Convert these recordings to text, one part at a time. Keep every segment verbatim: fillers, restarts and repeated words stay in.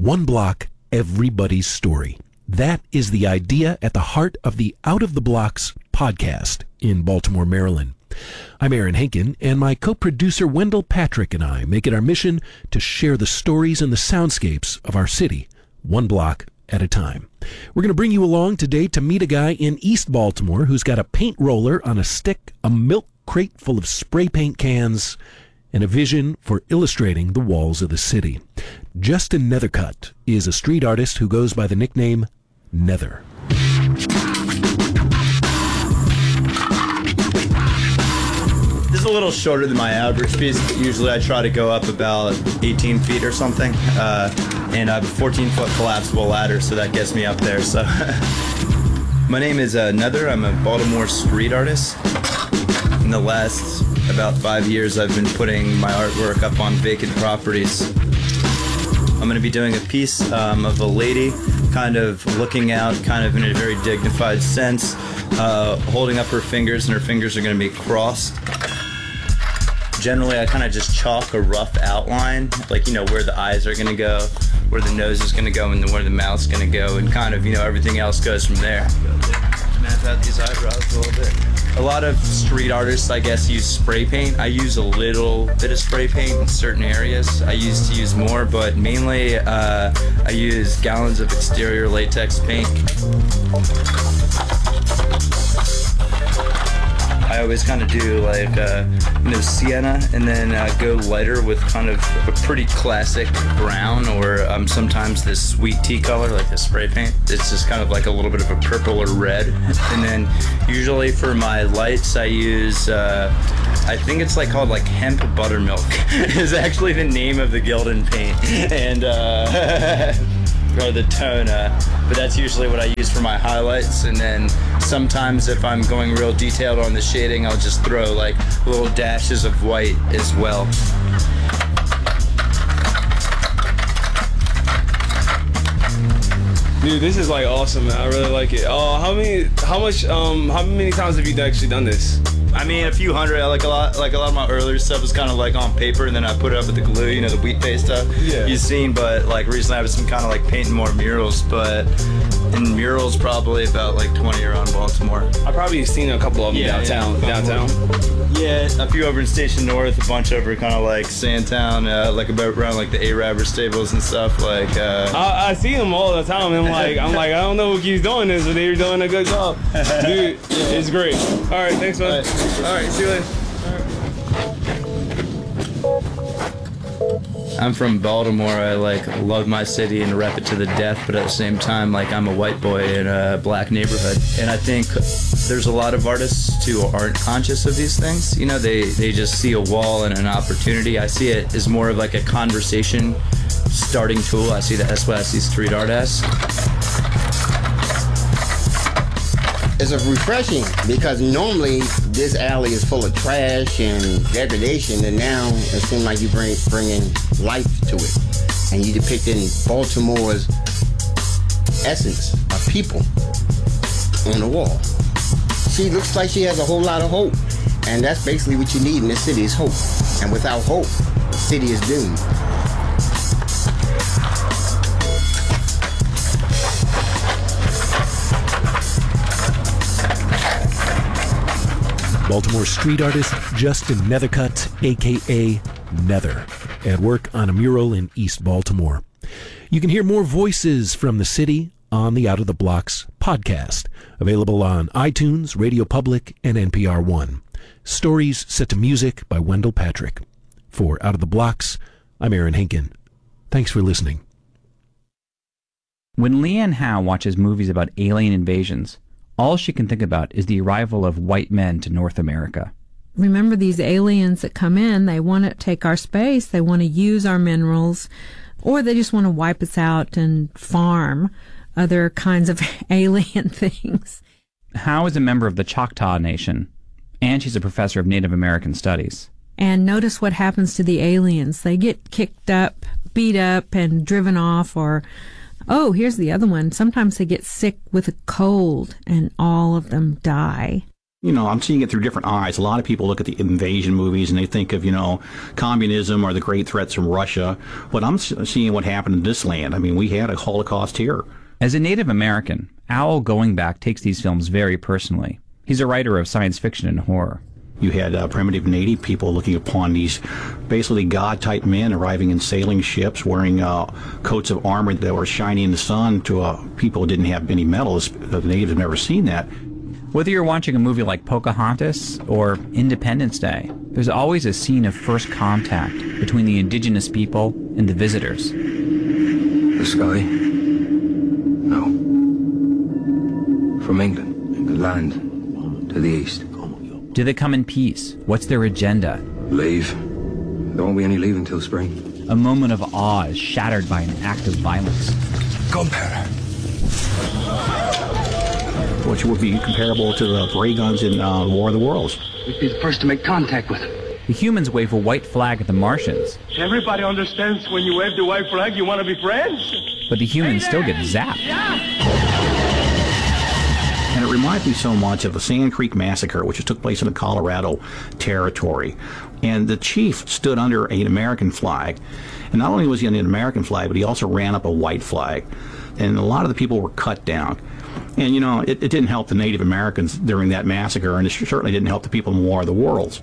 One block, everybody's story. That is the idea at the heart of the Out of the Blocks podcast in Baltimore, Maryland. I'm Aaron Henkin, and my co-producer Wendell Patrick and I make it our mission to share the stories and the soundscapes of our city, one block at a time. We're going to bring you along today to meet a guy in East Baltimore who's got a paint roller on a stick, a milk crate full of spray paint cans, and a vision for illustrating the walls of the city. Justin Nethercutt is a street artist who goes by the nickname Nether. This is a little shorter than my average piece. Usually I try to go up about eighteen feet or something, uh, and I have a fourteen foot collapsible ladder, so that gets me up there. So, my name is uh, Nether. I'm a Baltimore street artist. In the last about five years, I've been putting my artwork up on vacant properties. I'm going to be doing a piece um, of a lady kind of looking out, kind of in a very dignified sense, uh, holding up her fingers, and her fingers are going to be crossed. Generally, I kind of just chalk a rough outline, like, you know, where the eyes are going to go, where the nose is going to go, and then where the mouth's going to go, and kind of, you know, everything else goes from there. Map out these eyebrows a little bit. A lot of street artists, I guess, use spray paint. I use a little bit of spray paint in certain areas. I used to use more, but mainly uh, I use gallons of exterior latex paint. I always kind of do like, uh, you know, sienna, and then uh, go lighter with kind of a pretty classic brown, or um, sometimes this sweet tea color, like the spray paint. It's just kind of like a little bit of a purple or red. And then usually for my lights, I use, uh, I think it's like called like hemp buttermilk is actually the name of the Gildan paint. And, uh, or the tone, uh, but that's usually what I use for my highlights. And then sometimes if I'm going real detailed on the shading, I'll just throw like little dashes of white as well. Dude, this is like awesome, man. I really like it. Oh, how many, how much, um, how many times have you actually done this? I mean, a few hundred. Like a lot, like a lot of my earlier stuff was kind of like on paper, and then I put it up with the glue, you know, the wheat paste stuff Yeah. you've seen. But like recently, I was some kind of like painting more murals. But in murals, probably about like twenty around Baltimore. I probably seen a couple of them Yeah, downtown. yeah. downtown. Yeah, a few over in Station North, a bunch over kind of like Sandtown, uh, like about around like the A-Rabber stables and stuff. Like, uh, I, I see them all the time. And I'm like, I'm like, I don't know who keeps doing this, but they're doing a good job, dude. It's great. All right, thanks, man. All right, all right see you later. I'm from Baltimore. I like love my city and rep it to the death, but at the same time, like I'm a white boy in a black neighborhood, and I think there's a lot of artists who aren't conscious of these things. You know, they they just see a wall and an opportunity. I see it as more of like a conversation starting tool. I see that. That's what I see street art as. It's a refreshing, because normally this alley is full of trash and degradation, and now it seems like you bring bringing life to it, and you depicting Baltimore's essence of people on the wall. She looks like she has a whole lot of hope, and that's basically what you need in this city is hope. And without hope, the city is doomed. Baltimore street artist Justin Nethercutt, a k a. Nether, at work on a mural in East Baltimore. You can hear more voices from the city on the Out of the Blocks podcast, available on iTunes, Radio Public, and N P R One. Stories set to music by Wendell Patrick. For Out of the Blocks, I'm Aaron Henkin. Thanks for listening. When Leanne Howe watches movies about alien invasions, all she can think about is the arrival of white men to North America. Remember, these aliens that come in, they want to take our space, they want to use our minerals, or they just want to wipe us out and farm other kinds of alien things. Howe is a member of the Choctaw Nation, and she's a professor of Native American Studies. And notice what happens to the aliens. They get kicked up, beat up, and driven off, or, oh, here's the other one. Sometimes they get sick with a cold, and all of them die. You know, I'm seeing it through different eyes. A lot of people look at the invasion movies and they think of, you know, communism or the great threats from Russia. But I'm seeing what happened in this land. I mean, we had a Holocaust here. As a Native American, Owl Going Back takes these films very personally. He's a writer of science fiction and horror. You had uh, primitive native people looking upon these basically god-type men arriving in sailing ships, wearing uh, coats of armor that were shining in the sun to uh, people who didn't have any metal. The natives have never seen that. Whether you're watching a movie like Pocahontas or Independence Day, there's always a scene of first contact between the indigenous people and the visitors. The sky? No. From England, the land to the east. Do they come in peace? What's their agenda? Leave. There won't be any leave until spring. A moment of awe is shattered by an act of violence. Gunpowder. Which would be comparable to the ray guns in uh, War of the Worlds. We'd be the first to make contact with them. The humans wave a white flag at the Martians. Everybody understands when you wave the white flag, you want to be friends. But the humans still get zapped. And it reminds me so much of the Sand Creek Massacre, which took place in the Colorado Territory. And the chief stood under an American flag. And not only was he under an American flag, but he also ran up a white flag. And a lot of the people were cut down. And, you know, it, it didn't help the Native Americans during that massacre, and it certainly didn't help the people in War of the Worlds.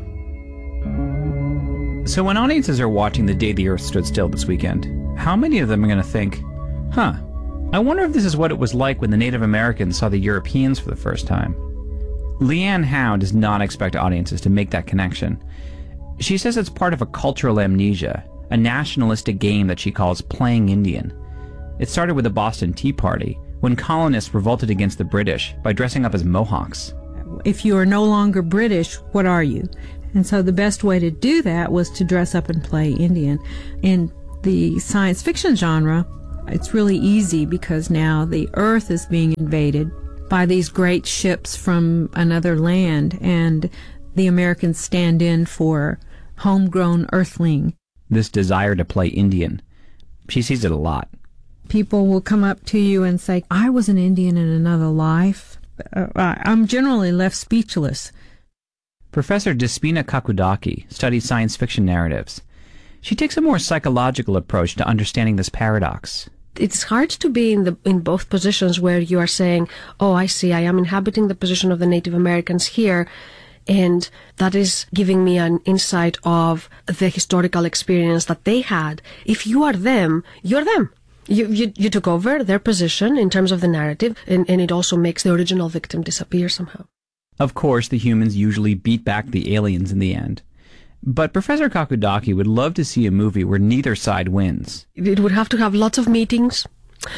So when audiences are watching The Day the Earth Stood Still this weekend, how many of them are going to think, huh, I wonder if this is what it was like when the Native Americans saw the Europeans for the first time? Leanne Howe does not expect audiences to make that connection. She says it's part of a cultural amnesia, a nationalistic game that she calls playing Indian. It started with the Boston Tea Party, when colonists revolted against the British by dressing up as Mohawks. If you are no longer British, what are you? And so the best way to do that was to dress up and play Indian. In the science fiction genre, it's really easy because now the Earth is being invaded by these great ships from another land, and the Americans stand in for homegrown Earthling. This desire to play Indian, she sees it a lot. People will come up to you and say, I was an Indian in another life. Uh, I'm generally left speechless. Professor Despina Kakudaki studies science fiction narratives. She takes a more psychological approach to understanding this paradox. It's hard to be in the in both positions where you are saying, oh, I see, I am inhabiting the position of the Native Americans here, and that is giving me an insight of the historical experience that they had. If you are them, you're them. You, you you took over their position in terms of the narrative, and, and it also makes the original victim disappear somehow. Of course, the humans usually beat back the aliens in the end. But Professor Kakudaki would love to see a movie where neither side wins. It would have to have lots of meetings.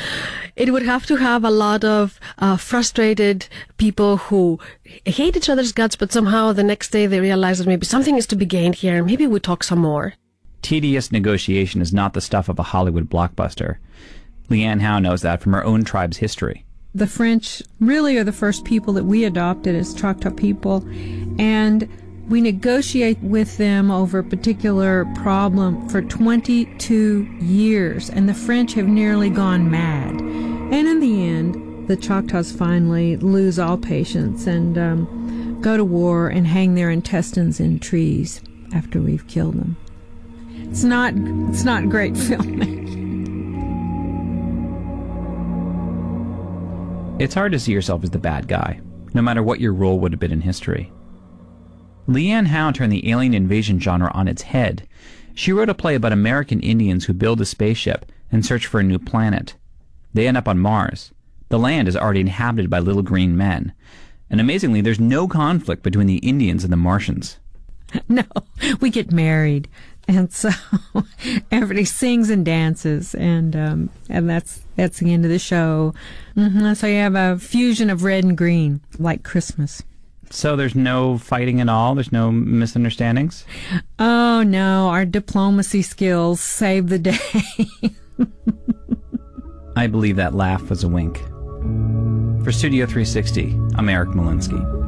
It would have to have a lot of uh, frustrated people who hate each other's guts, but somehow the next day they realize that maybe something is to be gained here, and maybe we talk some more. Tedious negotiation is not the stuff of a Hollywood blockbuster. Leanne Howe knows that from her own tribe's history. The French really are the first people that we adopted as Choctaw people, and we negotiate with them over a particular problem for twenty-two years, and the French have nearly gone mad. And in the end, the Choctaws finally lose all patience and um, go to war and hang their intestines in trees after we've killed them. It's not, it's not great filmmaking. It's hard to see yourself as the bad guy, no matter what your role would have been in history. Leanne Howe turned the alien invasion genre on its head. She wrote a play about American Indians who build a spaceship and search for a new planet. They end up on Mars. The land is already inhabited by little green men. And amazingly, there's no conflict between the Indians and the Martians. No, we get married. And so everybody sings and dances, and um, and that's that's the end of the show. Mm-hmm. So you have a fusion of red and green, like Christmas. So there's no fighting at all? There's no misunderstandings? Oh, no. Our diplomacy skills save the day. I believe that laugh was a wink. For Studio three sixty, I'm Eric Molinsky.